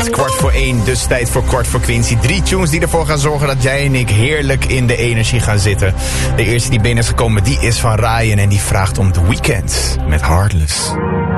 is 1:15, dus tijd voor Kwart voor Quincy. 3 tunes die ervoor gaan zorgen dat jij en ik heerlijk in de energie gaan zitten. De eerste die binnen is gekomen, die is van Ryan en die vraagt om The Weeknd met Heartless.